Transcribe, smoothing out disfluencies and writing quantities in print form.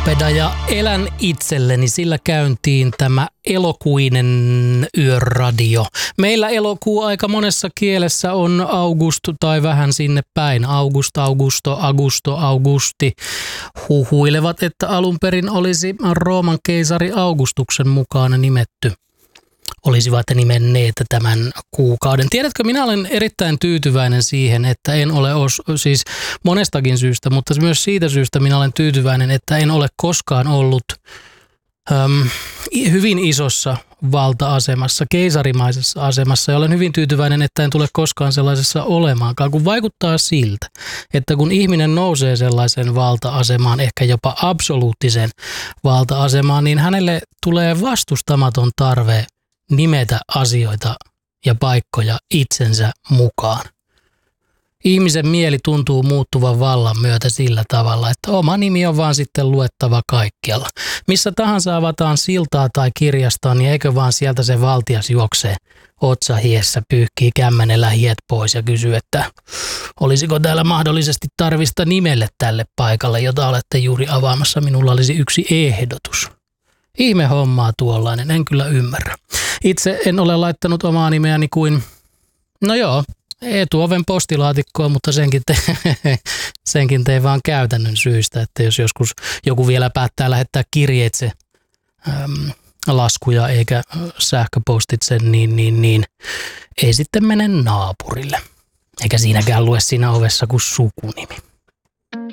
Tapeda ja elän itselleni, sillä käyntiin tämä elokuinen yöradio. Meillä elokuu aika monessa kielessä on august tai vähän sinne päin. August, augusto, augusto, augusti. Huhuilevat, että alun perin olisi Rooman keisari Augustuksen mukaan nimetty. Olisivat nimenneet tämän kuukauden. Tiedätkö, minä olen erittäin tyytyväinen siihen, että en ole, siis monestakin syystä, mutta myös siitä syystä minä olen tyytyväinen, että en ole koskaan ollut hyvin isossa valta-asemassa, keisarimaisessa asemassa. Ja olen hyvin tyytyväinen, että en tule koskaan sellaisessa olemaankaan, kun vaikuttaa siltä, että kun ihminen nousee sellaisen valta-asemaan, ehkä jopa absoluuttisen valta-asemaan, niin hänelle tulee vastustamaton tarve nimetä asioita ja paikkoja itsensä mukaan. Ihmisen mieli tuntuu muuttuvan vallan myötä sillä tavalla, että oma nimi on vaan sitten luettava kaikkialla. Missä tahansa avataan siltaa tai kirjastoa, niin eikö vaan sieltä se valtias juoksee otsahiessä, pyyhkii kämmenellä hiet pois ja kysyy, että olisiko täällä mahdollisesti tarvista nimelle tälle paikalle, jota olette juuri avaamassa. Minulla olisi yksi ehdotus. Ihme hommaa tuollainen, en kyllä ymmärrä. Itse en ole laittanut omaa nimeäni kuin, etuoven postilaatikkoon, mutta senkin tein vaan käytännön syistä, että jos joskus joku vielä päättää lähettää kirjeitse laskuja eikä sähköpostitse, niin ei sitten mene naapurille. Eikä siinäkään lue siinä ovessa kuin sukunimi.